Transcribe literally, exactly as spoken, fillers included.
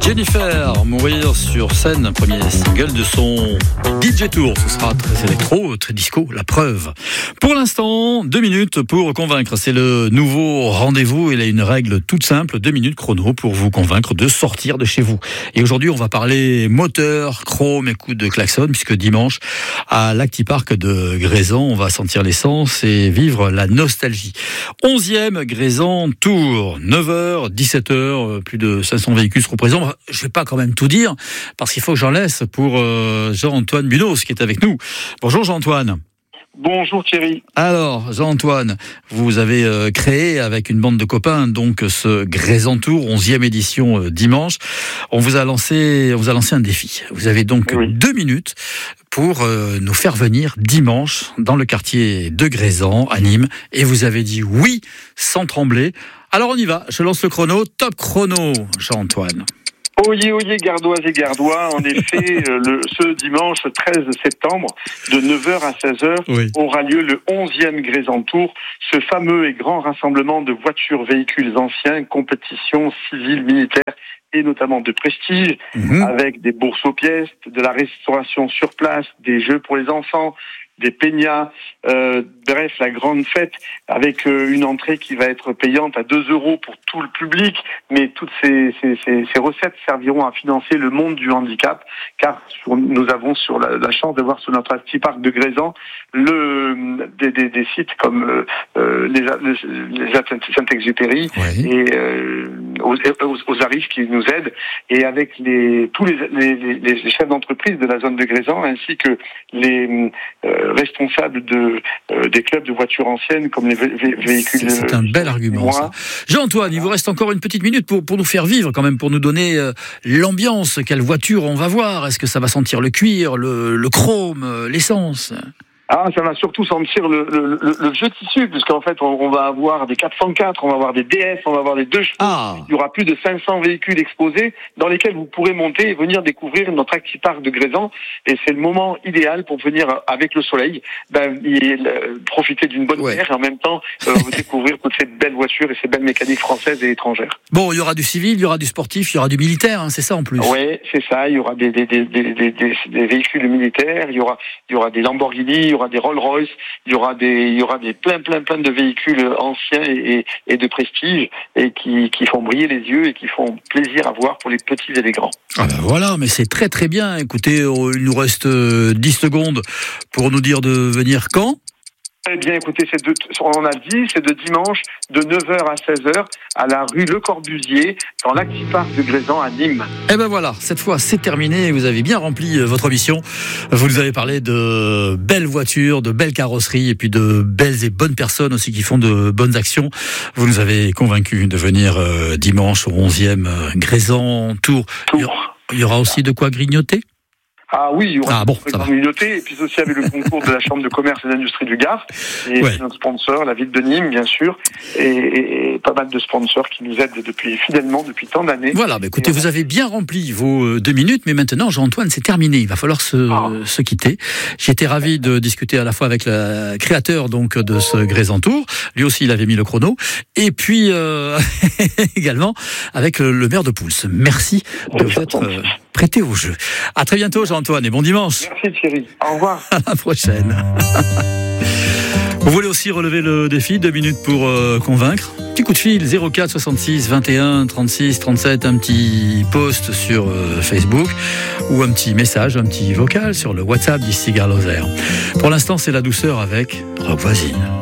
Jennifer, mourir sur scène, premier single de son D J Tour. Ce sera très électro, très disco, la preuve. Pour l'instant, deux minutes pour convaincre. C'est le nouveau rendez-vous. Il a une règle toute simple, deux minutes chrono pour vous convaincre de sortir de chez vous. Et aujourd'hui, on va parler moteur, chrome et coups de klaxon, puisque dimanche, à l'Actipark de Grézan, on va sentir l'essence et vivre la nostalgie. onzième Grézan Tour, neuf heures, dix-sept heures, plus de cinq cents véhicules seront présents. Je ne vais pas quand même tout dire, parce qu'il faut que j'en laisse pour euh, Jean-Antoine Munoz, qui est avec nous. Bonjour Jean-Antoine. Bonjour Thierry. Alors Jean-Antoine, vous avez euh, créé avec une bande de copains donc ce Grézan Tour, onzième édition euh, dimanche. On vous a lancé, on vous a lancé un défi. Vous avez donc oui. deux minutes pour euh, nous faire venir dimanche dans le quartier de Grézan, à Nîmes, et vous avez dit oui sans trembler. Alors on y va, je lance le chrono, top chrono Jean-Antoine. Oyez, oyez, gardoises et gardois, en effet, le, ce dimanche treize septembre, de neuf heures à seize heures, oui. aura lieu le onzième Grézan Tour, ce fameux et grand rassemblement de voitures, véhicules anciens, compétitions civiles, militaires, et notamment de prestige, mmh. avec des bourses aux pièces, de la restauration sur place, des jeux pour les enfants, des peñas, euh, bref, la grande fête, avec euh, une entrée qui va être payante à deux euros pour tout le public, mais toutes ces, ces, ces, ces recettes serviront à financer le monde du handicap, car sur, nous avons sur la, la chance d'avoir sur notre Actipark de Grézan le, des, des, des sites comme euh, les, les, les Saint-Exupéry oui. et euh, aux, aux, aux Arifs qui nous aident, et avec les, tous les, les, les chefs d'entreprise de la zone de Grézan, ainsi que les euh, responsables de, euh, des clubs de voitures anciennes comme les vé- vé- véhicules. C'est, c'est un bel argument, ça. Jean-Antoine, il vous reste encore une petite minute pour, pour nous faire vivre, quand même, pour nous donner euh, l'ambiance. Quelle voiture on va voir? Est-ce que ça va sentir le cuir, le, le chrome, euh, l'essence? Ah, ça va surtout sentir le, le, le, le vieux tissu, puisqu'en fait, on, on va avoir des quatre cent quatre, on va avoir des D S, on va avoir des deux chevaux. Ah. Il y aura plus de cinq cents véhicules exposés dans lesquels vous pourrez monter et venir découvrir notre Actipark de Grézan. Et c'est le moment idéal pour venir avec le soleil, ben, et, euh, profiter d'une bonne ouais. mer et en même temps euh, découvrir toutes ces belles voitures et ces belles mécaniques françaises et étrangères. Bon, il y aura du civil, il y aura du sportif, il y aura du militaire, hein, c'est ça en plus. Oui, c'est ça. Il y aura des, des, des, des, des, des, des véhicules militaires, il y aura, il y aura des Lamborghini, il y aura des Rolls-Royce, il y aura des, il y aura des plein, plein, plein de véhicules anciens et, et, et de prestige et qui, qui font briller les yeux et qui font plaisir à voir pour les petits et les grands. Ah ben voilà, mais c'est très très bien. Écoutez, il nous reste dix secondes pour nous dire de venir quand ? Eh bien, écoutez, c'est de, on a dit, c'est de dimanche de neuf heures à seize heures à la rue Le Corbusier, dans l'Actipark de Grézan à Nîmes. Eh ben voilà, cette fois c'est terminé, vous avez bien rempli votre mission. Vous nous avez parlé de belles voitures, de belles carrosseries et puis de belles et bonnes personnes aussi qui font de bonnes actions. Vous nous avez convaincus de venir euh, dimanche au onzième euh, Grézan Tour. Tour. Il y aura aussi de quoi grignoter ? Ah oui, il y aura ah bon, une communauté, et puis aussi avec le concours de la Chambre de commerce et d'industrie du Gard, et ouais. notre sponsor, la ville de Nîmes, bien sûr, et, et, et pas mal de sponsors qui nous aident depuis fidèlement depuis tant d'années. Voilà, bah écoutez, et vous avez bien rempli vos deux minutes, mais maintenant, Jean-Antoine, c'est terminé. Il va falloir se, ah. se quitter. J'étais ravi de discuter à la fois avec le créateur donc de ce Grézan Tour. Lui aussi, il avait mis le chrono. Et puis euh, également avec le, le maire de Pouls. Merci de vous être euh, prêté au jeu. À très bientôt, Jean-Antoine, et bon dimanche. Merci Thierry. Au revoir. À la prochaine. Vous voulez aussi relever le défi, deux minutes pour euh, convaincre. Petit coup de fil, zéro quatre soixante-six vingt et un trente-six trente-sept, un petit post sur euh, Facebook ou un petit message, un petit vocal sur le WhatsApp d'Ici Gare Lozère. Pour l'instant, c'est la douceur avec Rock Voisine.